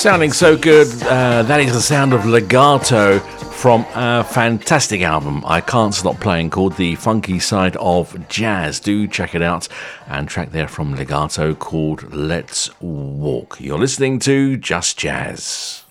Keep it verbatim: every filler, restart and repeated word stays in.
Sounding so good, uh, that is the sound of Legato from a fantastic album I can't stop playing called The Funky Side of Jazz. Do check it out, and track there from Legato called Let's Walk. You're listening to Just Jazz.